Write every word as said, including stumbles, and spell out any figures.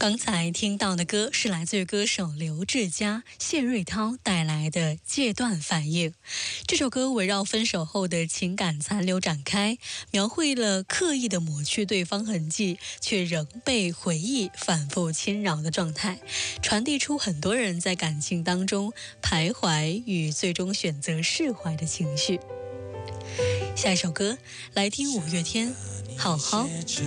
刚才听到的歌是来自于歌手刘志佳、谢瑞涛带来的《戒断反应》。这首歌围绕分手后的情感残留展开，描绘了刻意的抹去对方痕迹，却仍被回忆反复侵扰的状态，传递出很多人在感情当中徘徊与最终选择释怀的情绪。下一首歌来听五月天，好好。